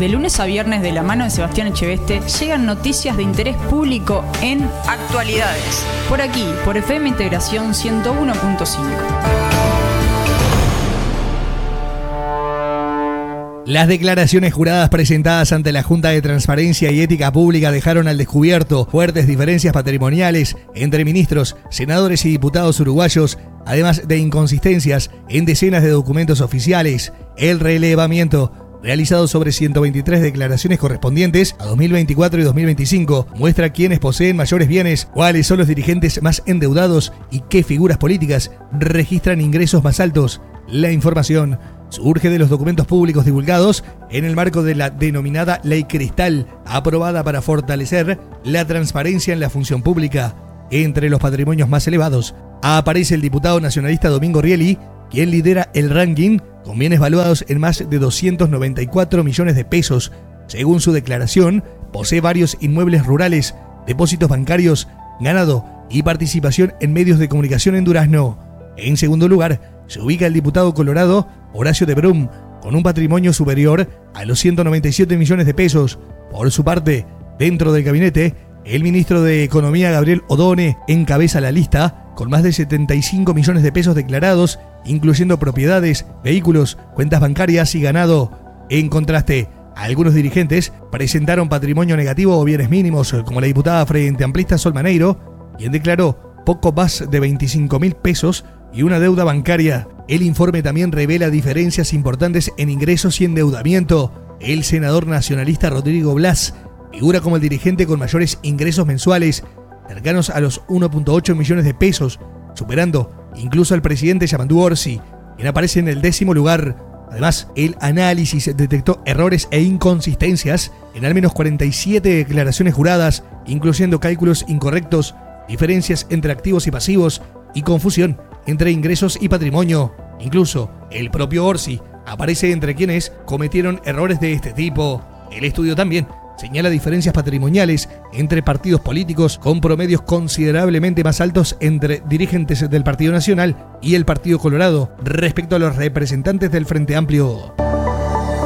De lunes a viernes, de la mano de Sebastián Echeveste, llegan noticias de interés público en Actualidades. Por aquí, por FM Integración 101.5. Las declaraciones juradas presentadas ante la Junta de Transparencia y Ética Pública dejaron al descubierto fuertes diferencias patrimoniales entre ministros, senadores y diputados uruguayos, además de inconsistencias en decenas de documentos oficiales. El relevamiento, realizado sobre 123 declaraciones correspondientes a 2024 y 2025, muestra quiénes poseen mayores bienes, cuáles son los dirigentes más endeudados y qué figuras políticas registran ingresos más altos. La información surge de los documentos públicos divulgados en el marco de la denominada Ley Cristal, aprobada para fortalecer la transparencia en la función pública. Entre los patrimonios más elevados aparece el diputado nacionalista Domingo Rielli, quien lidera el ranking con bienes valuados en más de 294 millones de pesos. Según su declaración, posee varios inmuebles rurales, depósitos bancarios, ganado y participación en medios de comunicación en Durazno. En segundo lugar, se ubica el diputado colorado Horacio de Brum, con un patrimonio superior a los 197 millones de pesos. Por su parte, dentro del gabinete, el ministro de Economía Gabriel Odone encabeza la lista con más de 75 millones de pesos declarados, incluyendo propiedades, vehículos, cuentas bancarias y ganado. En contraste, algunos dirigentes presentaron patrimonio negativo o bienes mínimos, como la diputada Frente Amplista Sol Maneiro, quien declaró poco más de 25.000 pesos y una deuda bancaria. El informe también revela diferencias importantes en ingresos y endeudamiento. El senador nacionalista Rodrigo Blas figura como el dirigente con mayores ingresos mensuales, cercanos a los 1.8 millones de pesos, superando incluso al presidente Yamandu Orsi, quien aparece en el 10º lugar. Además, el análisis detectó errores e inconsistencias en al menos 47 declaraciones juradas, incluyendo cálculos incorrectos, diferencias entre activos y pasivos y confusión entre ingresos y patrimonio. Incluso el propio Orsi aparece entre quienes cometieron errores de este tipo. El estudio también señala diferencias patrimoniales entre partidos políticos con promedios considerablemente más altos entre dirigentes del Partido Nacional y el Partido Colorado respecto a los representantes del Frente Amplio.